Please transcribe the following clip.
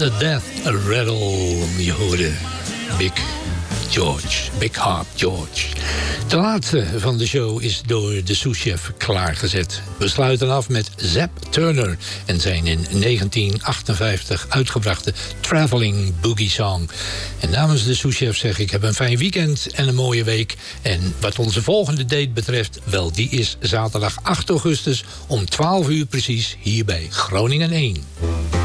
The Death Rattle. Je hoorde Big Harp George. De laatste van de show is door de souschef klaargezet. We sluiten af met Zap Turner en zijn in 1958 uitgebrachte Traveling Boogie Song. En namens de souschef zeg ik, heb een fijn weekend en een mooie week. En wat onze volgende date betreft, wel, die is zaterdag 8 augustus om 12 uur precies hier bij Groningen 1.